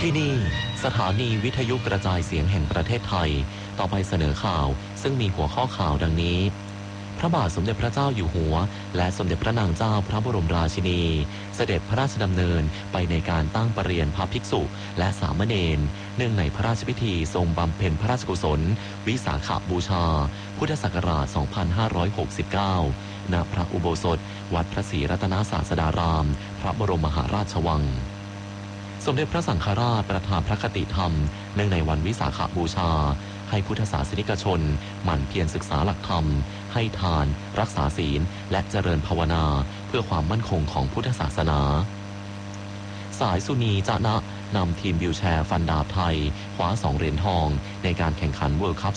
ที่นี่สถานีวิทยุกระจายเสียงแห่งประเทศไทยต่อไปเสนอข่าวซึ่งมีหัวข้อข่าวดังนี้พระบาทสมเด็จพระเจ้าอยู่หัวและสมเด็จพระนางเจ้าพระบรมราชินีเสด็จพระราชดำเนินไปในการตั้งประเรียนพระภิกษุและสามเณรเนื่องในพระราชพิธีทรงบำเพ็ญพระราชกุศลวิสาขบูชาพุทธศักราช 2569 ณ พระอุโบสถวัดพระศรีรัตนศาสดารามพระบรมมหาราชวังสมเด็จพระสังฆราชประทานพระคติธรรมเนื่องในวันวิสาขบูชาให้พุทธศาสนิกชนหมั่นเพียรศึกษาหลักธรรมให้ทานรักษาศีลและเจริญภาวนาเพื่อความมั่นคงของพุทธศาสนาสายสุนีจะนะนำทีมวิวแชร์ฟันดาบไทยคว้า2 เหรียญทองในการแข่งขันเวิลด์คัพ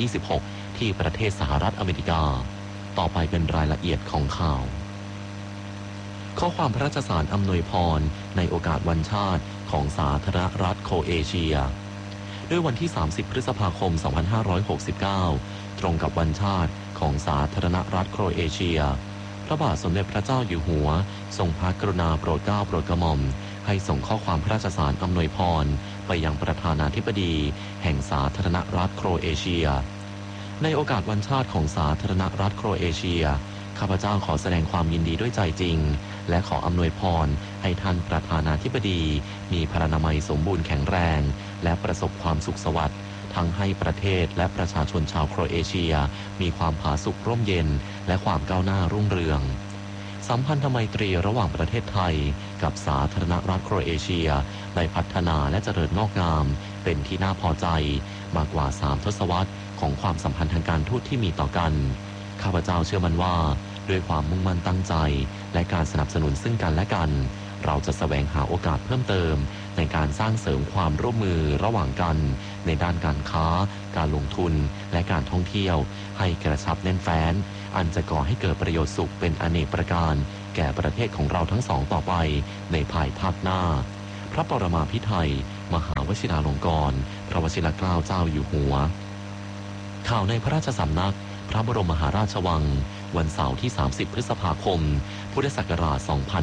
2026 ที่ประเทศสหรัฐอเมริกาต่อไปเป็นรายละเอียดของข่าวข้อความพระราชสารอำนวยพรในโอกาสวันชาติของสาธารณรัฐโครเอเชียด้วยวันที่ 30 พฤษภาคม 2569 ตรงกับวันชาติของสาธารณรัฐโครเอเชียพระบาทสมเด็จพระเจ้าอยู่หัวทรงพระกรุณาโปรดเกล้าโปรดกระหม่อมให้ส่งข้อความพระราชสารอำนวยพรไปยังประธานาธิบดีแห่งสาธารณรัฐโครเอเชียในโอกาสวันชาติของสาธารณรัฐโครเอเชียข้าพเจ้าขอแสดงความยินดีด้วยใจจริงและขออำนวยพรให้ท่านประธานาธิบดีมีพรรณนามัยสมบูรณ์แข็งแรงและประสบความสุขสวัสดิ์ทั้งให้ประเทศและประชาชนชาวโครเอเชียมีความผาสุกร่มเย็นและความก้าวหน้ารุ่งเรืองสัมพันธไมตรีระหว่างประเทศไทยกับสาธารณรัฐโครเอเชียได้พัฒนาและเจริญงอกงามเป็นที่น่าพอใจมากกว่า3 ทศวรรษของความสัมพันธ์ทางการทูตที่มีต่อกันข้าพเจ้าเชื่อมั่นว่าด้วยความมุ่งมั่นตั้งใจและการสนับสนุนซึ่งกันและกันเราจะแสวงหาโอกาสเพิ่มเติมในการสร้างเสริมความร่วมมือระหว่างกันในด้านการค้าการลงทุนและการท่องเที่ยวให้กระชับแน่นแฟ้นอันจะก่อให้เกิดประโยชน์สุขเป็นอเนกประการแก่ประเทศของเราทั้งสองต่อไปในภายภาคหน้าพระปรมาภิไธยมหาวชิราลงกรณ์พระวชิรเกล้าเจ้าอยู่หัวข่าวในพระราชสำนักพระบรมมหาราชวังวันเสาร์ที่ 30 พฤษภาคม พุทธศักราช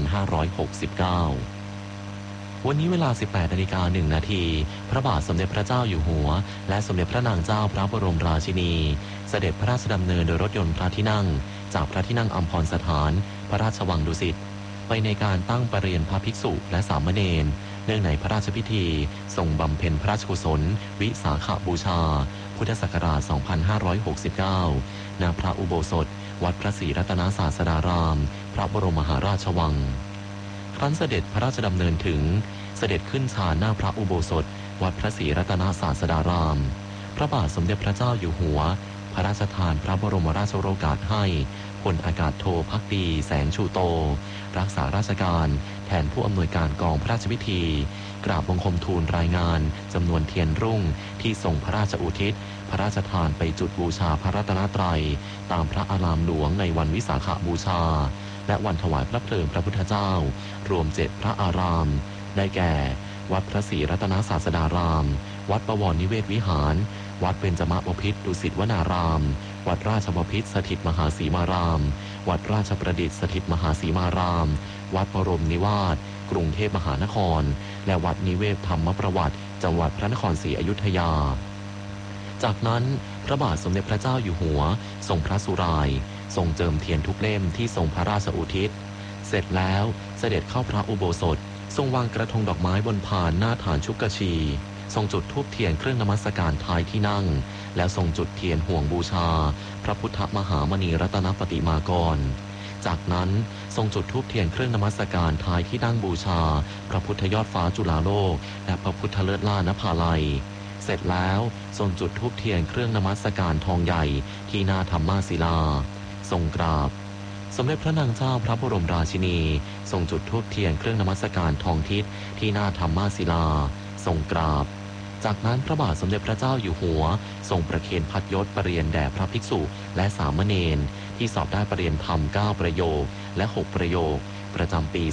2569 วันนี้เวลา 18:01 นาทีพระบาทสมเด็จพระเจ้าอยู่หัวและสมเด็จพระนางเจ้าพระบรมราชินีเสด็จพระราชดำเนินโดยรถยนต์พระที่นั่งจากพระที่นั่งอัมพรสถานพระราชวังดุสิตไปในการตั้งประเรียนพระภิกษุและสามเณรเนื่องในพระราชพิธีทรงบำเพ็ญพระราชกุศลวิสาขบูชาพุทธศักราช 2569 ณ พระอุโบสถวัดพระศรีรัตนศาสดารามพระบรมมหาราชวังครั้นเสด็จพระราชดำเนินถึงเสด็จขึ้นศาลหน้าพระอุโบสถวัดพระศรีรัตนศาสดารามพระบาทสมเด็จพระเจ้าอยู่หัวพระราชทานพระบรมราชโองการให้พลอากาศโทภักดีแสงชูโตรักษาราชการแทนผู้อำนวยการกองพระราชพิธีกราบบังคมทูลรายงานจำนวนเทียนรุ่งที่ทรงพระราชอุทิศพระราชทานไปจุดบูชาพระรัตนตรัยตามพระอารามหลวงในวันวิสาขบูชาและวันถวายพระเพลิงพระพุทธเจ้ารวม7 พระอารามได้แก่วัดพระศรีรัตนศาสดารามวัดบวรนิเวศวิหารวัดเบญจมบพิตรดุสิตวนารามวัดราชบพิตรสถิตมหาสีมารามวัดราชประดิษฐ์สถิตมหาสีมารามวัดบรมนิวาสกรุงเทพมหานครและวัดนิเวศธรรมประวัติจังหวัดพระนครศรีอยุธยาจากนั้นพระบาทสมเด็จพระเจ้าอยู่หัวทรงพระสุรายทรงเจิมเทียนทุกเล่มที่ทรงพระราชอุทิศเสร็จแล้วเสด็จเข้าพระอุโบสถทรงวางกระทงดอกไม้บนพานหน้าฐานชุกชีทรงจุดธูปเทียนเครื่องนมัสการท้ายที่นั่งแล้วทรงจุดเทียนห่วงบูชาพระพุทธมหามณีรัตนปฏิมากรจากนั้นทรงจุดธูปเทียนเครื่องนมัสการท้ายที่นั่งบูชาพระพุทธยอดฟ้าจุฬาโลกและพระพุทธเลิศล่านภาลัยเสร็จแล้วทรงจุดธูปเทียนเครื่องนมัสการทองใหญ่ที่หน้าธรรมาศิลาทรงกราบสมเด็จพระนางเจ้าพระบรมราชินีทรงจุดธูปเทียนเครื่องนมัสการทองทิศที่หน้าธรรมาศิลาทรงกราบจากนั้นพระบาทสมเด็จพระเจ้าอยู่หัวทรงประเคนพัดยศประเรียนแด่พระภิกษุและสามเณรที่สอบได้ประเรียนธรรม9 ประโยคและ6 ประโยคประจำปี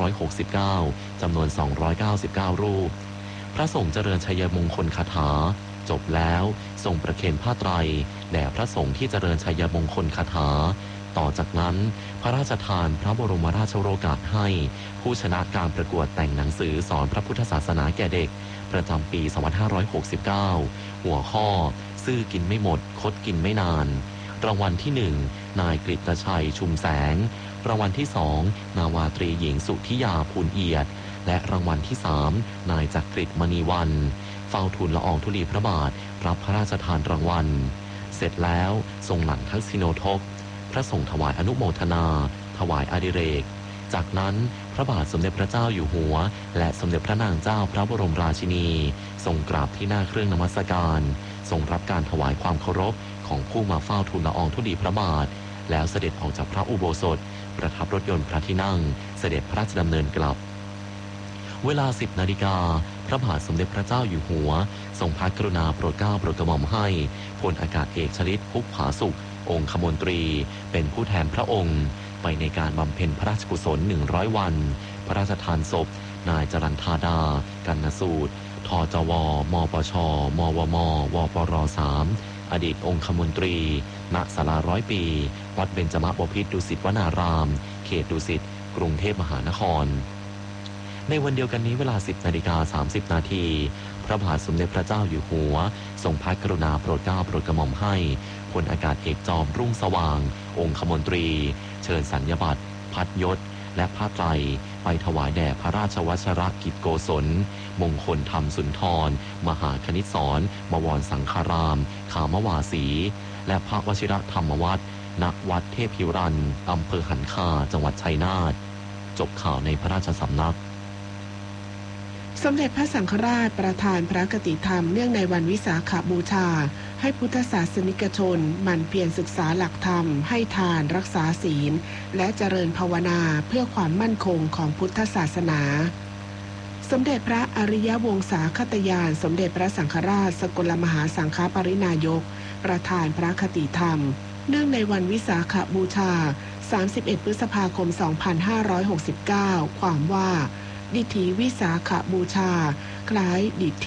2569 จำนวน 299 รูปพระสงฆ์เจริญชัยมงคลคาถาจบแล้วทรงประเคนผ้าไตรแด่พระสงฆ์ที่เจริญชัยมงคลคาถาต่อจากนั้นพระราชทานพระบรมราชโองการให้ผู้ชนะการประกวดแต่งหนังสือสอนพระพุทธศาสนาแก่เด็กประจำปี 2569 หัวข้อซื่อกินไม่หมดคดกินไม่นานรางวัลที่ 1 นายกฤตชัยชุมแสงรางวัลที่ 2 นาวาตรีหญิงสุธิยาภูลเอียดและรางวัลที่ 3 นายจักริดมณีวันเฝ้าทูลละอองธุลีพระบาทรับพระราชทานรางวัลเสร็จแล้วทรงหลั่งทักษิโนทกพระสงฆ์ถวายอนุโมทนาถวายอดิเรกจากนั้นพระบาทสมเด็จพระเจ้าอยู่หัวและสมเด็จพระนางเจ้าพระบรมราชินีทรงกราบที่หน้าเครื่องนมัสการทรงรับการถวายความเคารพของผู้มาเฝ้าทูลละอองธุลีพระบาทแล้วเสด็จออกจากพระอุโบสถประทับรถยนต์พระที่นั่งเสด็จพระราชดำเนินกลับเวลา 10 นาฬิกาพระบาทสมเด็จพระเจ้าอยู่หัวทรงพระกรุณาโปรดเกล้าโปรดกระหม่อมให้พลอากาศเอกชลิตพุกผาสุของคมนตรีเป็นผู้แทนพระองค์ไปในการบำเพ็ญพระราชกุศล100 วันพระราชทานศพนายจรัญธาดากันนสูตรทจวมปชมวมวปร3อดีตองคมนตรีณศาลา100 ปีวัดเบญจมบพิตรดุสิตวนารามเขตดุสิตกรุงเทพมหานครในวันเดียวกันนี้เวลา 10:30 นาทีพระบาทสมเด็จพระเจ้าอยู่หัวทรงพระกรุณาโปรดเกล้าโปรดกระหม่อมให้พลอากาศเอกจอมรุ่งสว่างองคมนตรีเชิญสัญญบัตรพัดยศและผ้าไตรไปถวายแด่พระราชวชรกิจโกศลมงคลธรรมสุนทรมหาคณิตศรบวรสังฆารามขามวาสีและพระวชิรธรรมวัดณวัดเทพพิรันอำเภอหันคาจังหวัดชัยนาทจบข่าวในพระราชสำนักสมเด็จพระสังฆราชประทานพระกฐิธรรมเนื่องในวันวิสาขบูชาให้พุทธศาสนิกชนหมั่นเพียรศึกษาหลักธรรมให้ทานรักษาศีลและเจริญภาวนาเพื่อความมั่นคงของพุทธศาสนาสมเด็จพระอริยวงศาคตยานสมเด็จพระสังฆราชสกลมหาสังฆปรินายกประทานพระคติธรรมเนื่องในวันวิสาขบูชา31 พฤษภาคม 2569 ความว่าดิถีวิสาขบูชาคล้ายดิถี